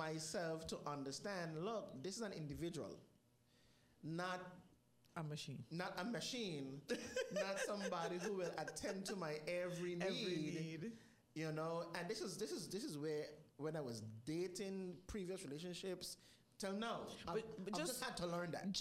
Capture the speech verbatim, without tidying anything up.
myself to understand, look, this is an individual, not a machine. Not a machine, not somebody who will attend to my every need. Every need. You know, and this is this is this is where when I was dating previous relationships till now, But, I've, but I've just, just had to learn that.